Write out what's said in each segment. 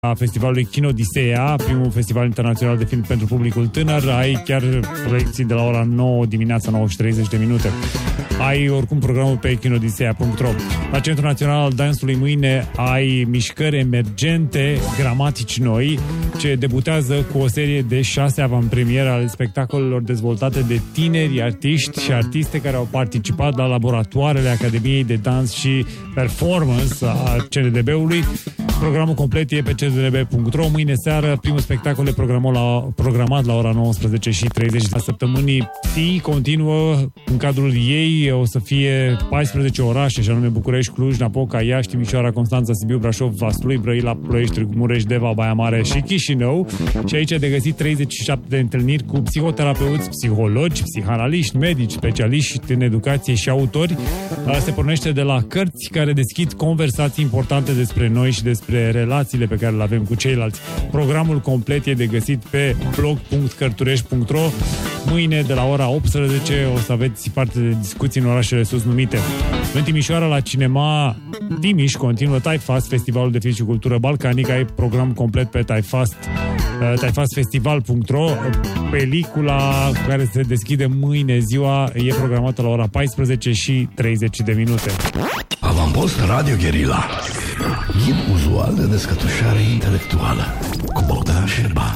a festivalului Kinodisea, primul festival internațional de film pentru publicul tânăr. Ai chiar proiecții de la ora 9 dimineața, 9 și 30 de minute. Ai oricum programul pe kinodisea.ro. La Centrul Național al Dansului mâine ai mișcări emergente, gramatici noi, ce debutează cu o serie de 6 avantpremiere ale spectacolelor dezvoltate de tineri artiști și artiste care au participat la laboratoarele Academiei de Dans și Performance a CNDB-ului. Programul complet e pe cdb.ro. Mâine seară, primul spectacol e programat la ora 19:30. La săptămânii continuă. În cadrul ei o să fie 14 orașe, și anume București, Cluj, Napoca, Iași, Timișoara, Constanța, Sibiu, Brașov, Vaslui, Brăila, Ploiești, Târgu Mureș, Deva, Baia Mare și Chișinău. Și aici de găsit 37 de întâlniri cu psihoterapeuți, psihologi, psihanaliști, medici, specialiști în educație și autori. Se pornește de la cărți care deschid conversații importante despre noi și despre relațiile pe care le avem cu ceilalți. Programul complet e de găsit pe blog.cărturești.ro. Mâine de la ora 18 o să aveți parte de discuții în orașele sus numite. În Timișoara, la Cinema Timiș, continuă TaiFast, Festivalul de Film și Cultură Balcanică. Ai program complet pe taifastfestival.ro. Pelicula care se deschide mâine ziua e programată la ora 14 și 30 de minute. Avampost Radio Guerilla. Ghid uzual de descătușare intelectuală cu Bogdan Șerba.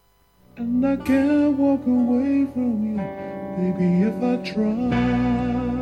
And I can't walk away from you, baby, if I try.